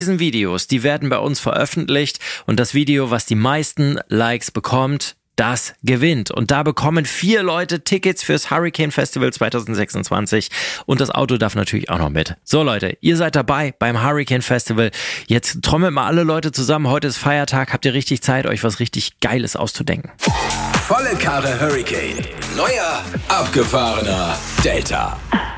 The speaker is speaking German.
Diesen Videos, die werden bei uns veröffentlicht und das Video, was die meisten Likes bekommt, das gewinnt. Und da bekommen 4 Leute Tickets fürs Hurricane Festival 2026 und das Auto darf natürlich auch noch mit. So Leute, ihr seid dabei beim Hurricane Festival. Jetzt trommelt mal alle Leute zusammen. Heute ist Feiertag. Habt ihr richtig Zeit, euch was richtig Geiles auszudenken? Volle Karre Hurricane. Neuer, abgefahrener Delta.